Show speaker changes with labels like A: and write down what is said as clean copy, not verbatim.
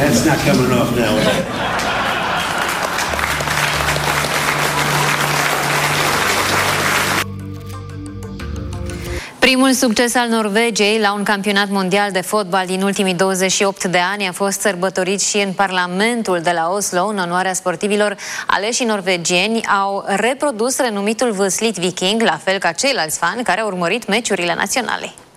A: That's not coming off now.
B: Primul succes al Norvegiei la un campionat mondial de fotbal din ultimii 28 de ani a fost sărbătorit și în Parlamentul de la Oslo. În onoarea sportivilor, aleșii norvegieni au reprodus renumitul vâslit viking, la fel ca ceilalți fani care au urmărit meciurile naționale.